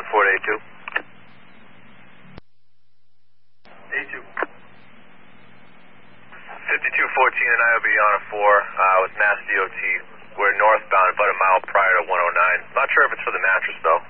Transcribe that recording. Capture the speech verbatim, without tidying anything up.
report A two. A two. fifty-two fourteen and I will be on a four uh, with Mass D O T. We're northbound about a mile prior to one oh nine. Not sure if it's for the mattress though.